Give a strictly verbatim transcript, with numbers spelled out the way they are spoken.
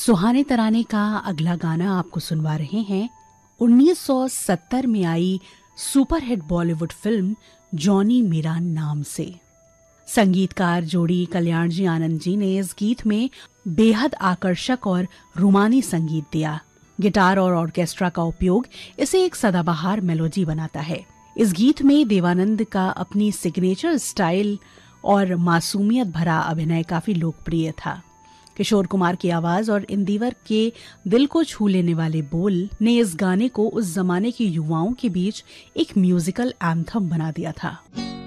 सुहाने तराने का अगला गाना आपको सुनवा रहे हैं उन्नीस सौ सत्तर में आई सुपरहिट बॉलीवुड फिल्म जॉनी मेरा नाम से। संगीतकार जोड़ी कल्याण जी आनंद जी ने इस गीत में बेहद आकर्षक और रुमानी संगीत दिया। गिटार और ऑर्केस्ट्रा का उपयोग इसे एक सदाबहार मेलोडी बनाता है। इस गीत में देवानंद का अपनी सिग्नेचर स्टाइल और मासूमियत भरा अभिनय काफी लोकप्रिय था। किशोर कुमार की आवाज और इंदिवर के दिल को छू लेने वाले बोल ने इस गाने को उस जमाने के युवाओं के बीच एक म्यूजिकल एंथम बना दिया था।